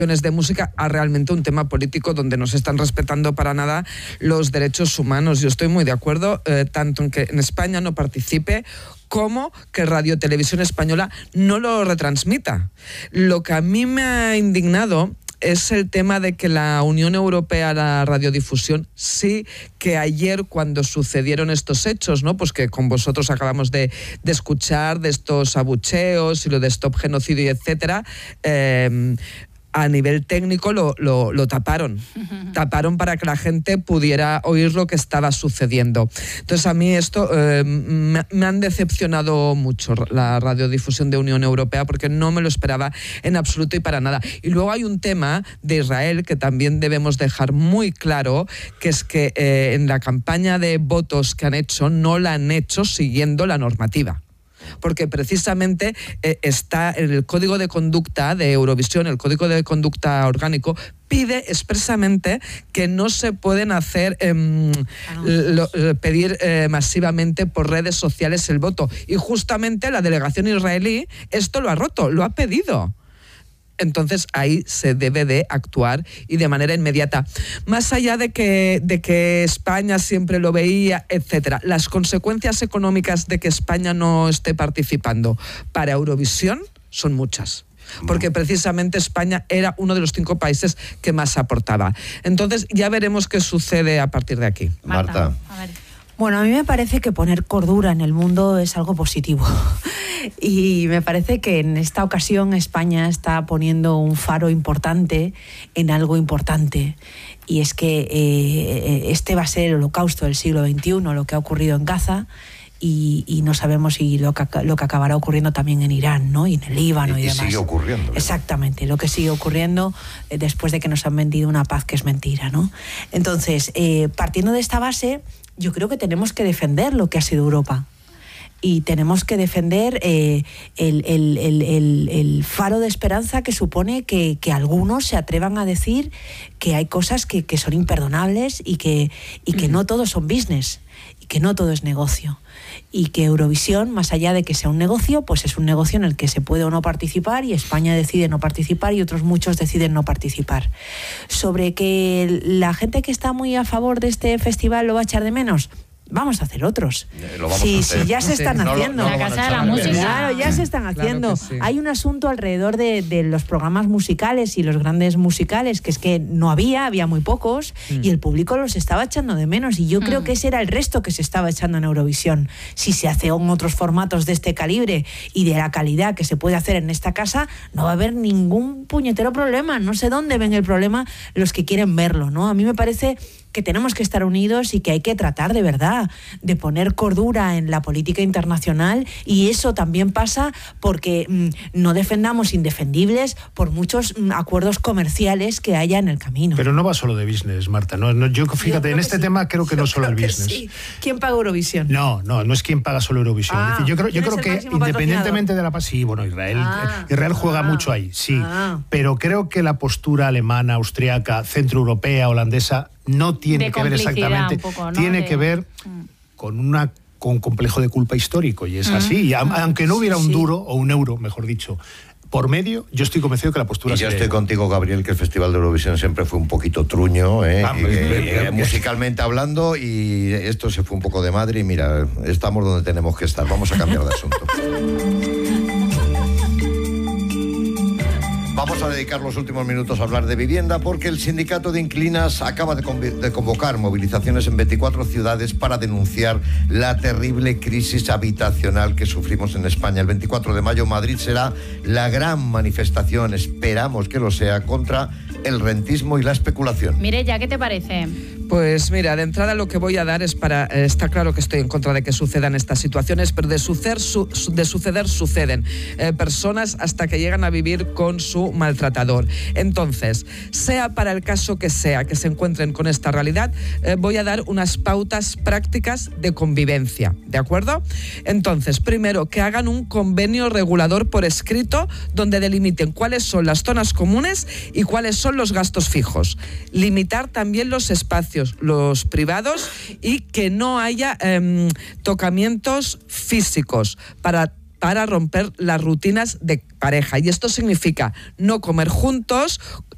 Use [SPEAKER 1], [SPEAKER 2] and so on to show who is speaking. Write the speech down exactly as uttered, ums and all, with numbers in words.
[SPEAKER 1] de música a realmente un tema político donde no se están respetando para nada los derechos humanos. Yo estoy muy de acuerdo, eh, tanto en que en España no participe como que Radio Televisión Española no lo retransmita. Lo que a mí me ha indignado es el tema de que la Unión Europea, la radiodifusión, sí que ayer cuando sucedieron estos hechos, ¿no? Pues que con vosotros acabamos de, de escuchar de estos abucheos y lo de Stop Genocidio, etcétera, eh, a nivel técnico lo, lo, lo taparon. Uh-huh. Taparon para que la gente pudiera oír lo que estaba sucediendo. Entonces a mí esto eh, me, me han decepcionado mucho la radiodifusión de Unión Europea porque no me lo esperaba en absoluto y para nada. Y luego hay un tema de Israel que también debemos dejar muy claro, que es que eh, en la campaña de votos que han hecho no la han hecho siguiendo la normativa. Porque precisamente eh, está en el Código de Conducta de Eurovisión, el Código de Conducta Orgánico, pide expresamente que no se pueden hacer eh, lo, pedir eh, masivamente por redes sociales el voto. Y justamente la delegación israelí esto lo ha roto, lo ha pedido. Entonces ahí se debe de actuar y de manera inmediata. Más allá de que, de que España siempre lo veía, etcétera, las consecuencias económicas de que España no esté participando para Eurovisión son muchas. Porque precisamente España era uno de los cinco países que más aportaba. Entonces ya veremos qué sucede a partir de aquí.
[SPEAKER 2] Marta.
[SPEAKER 3] A ver.
[SPEAKER 2] Bueno, a mí me parece que poner cordura en el mundo es algo positivo. Y me parece que en esta ocasión España está poniendo un faro importante en algo importante. Y es que eh, este va a ser el holocausto del siglo veintiuno, lo que ha ocurrido en Gaza. Y, y no sabemos si lo que, lo que acabará ocurriendo también en Irán, ¿no? Y en el Líbano y, y, y demás.
[SPEAKER 4] Y sigue ocurriendo. ¿Verdad?
[SPEAKER 2] Exactamente, lo que sigue ocurriendo eh, después de que nos han vendido una paz que es mentira, ¿no? Entonces, eh, partiendo de esta base, yo creo que tenemos que defender lo que ha sido Europa. Y tenemos que defender eh, el, el, el, el, el faro de esperanza que supone que, que algunos se atrevan a decir que hay cosas que, que son imperdonables y que, y que no todos son business, y que no todo es negocio. Y que Eurovisión, más allá de que sea un negocio, pues es un negocio en el que se puede o no participar, y España decide no participar y otros muchos deciden no participar. Sobre que la gente que está muy a favor de este festival lo va a echar de menos, vamos a hacer otros.
[SPEAKER 4] Lo vamos
[SPEAKER 2] sí,
[SPEAKER 4] a hacer.
[SPEAKER 2] sí, ya se están
[SPEAKER 4] no,
[SPEAKER 2] haciendo.
[SPEAKER 4] no, no
[SPEAKER 3] la Casa de la Música.
[SPEAKER 2] Claro, ya se están haciendo.
[SPEAKER 1] Claro que sí.
[SPEAKER 2] Hay un asunto alrededor de, de los programas musicales y los grandes musicales, que es que no había, había muy pocos, mm. y el público los estaba echando de menos. Y yo mm. creo que ese era el resto que se estaba echando en Eurovisión. Si se hace en otros formatos de este calibre y de la calidad que se puede hacer en esta casa, no va a haber ningún puñetero problema. No sé dónde ven el problema los que quieren verlo, ¿no? A mí me parece que tenemos que estar unidos y que hay que tratar de verdad de poner cordura en la política internacional, y eso también pasa porque mmm, no defendamos indefendibles por muchos mmm, acuerdos comerciales que haya en el camino.
[SPEAKER 5] Pero no va solo de business, Marta. No, no, yo fíjate, yo en este sí. tema creo que yo no solo el business.
[SPEAKER 2] Sí. ¿Quién paga Eurovisión?
[SPEAKER 5] No, no, no es quien paga solo Eurovisión.
[SPEAKER 2] Ah,
[SPEAKER 5] es decir, yo creo, yo creo que independientemente de la paz, sí, bueno, Israel, ah, Israel juega ah, mucho ahí, sí, ah. pero creo que la postura alemana, austriaca, centroeuropea, holandesa no tiene
[SPEAKER 3] de
[SPEAKER 5] que ver exactamente,
[SPEAKER 3] poco, ¿no?
[SPEAKER 5] tiene
[SPEAKER 3] de...
[SPEAKER 5] que ver con una con complejo de culpa histórico, y es mm. así. Y a, aunque no hubiera un sí. duro o un euro, mejor dicho, por medio, yo estoy convencido que la postura...
[SPEAKER 4] Y yo estoy contigo, Gabriel, que el Festival de Eurovisión siempre fue un poquito truño, ¿eh? Ah, y, eh, eh, musicalmente hablando, y esto se fue un poco de madre, y mira, estamos donde tenemos que estar. Vamos a cambiar de asunto. Vamos a dedicar los últimos minutos a hablar de vivienda, porque el sindicato de inquilinas acaba de, conv- de convocar movilizaciones en veinticuatro ciudades para denunciar la terrible crisis habitacional que sufrimos en España. El veinticuatro de mayo Madrid será la gran manifestación, esperamos que lo sea, contra el rentismo y la especulación.
[SPEAKER 3] Mireia, ¿qué te parece?
[SPEAKER 1] Pues mira, de entrada lo que voy a dar es para... Eh, está claro que estoy en contra de que sucedan estas situaciones, pero de suceder, su, de suceder suceden. Eh, personas hasta que llegan a vivir con su maltratador. Entonces, sea para el caso que sea que se encuentren con esta realidad, eh, voy a dar unas pautas prácticas de convivencia, ¿de acuerdo? Entonces, primero, que hagan un convenio regulador por escrito donde delimiten cuáles son las zonas comunes y cuáles son los gastos fijos. Limitar también los espacios, los privados, y que no haya eh, tocamientos físicos para para romper las rutinas de pareja. Y esto significa no comer juntos,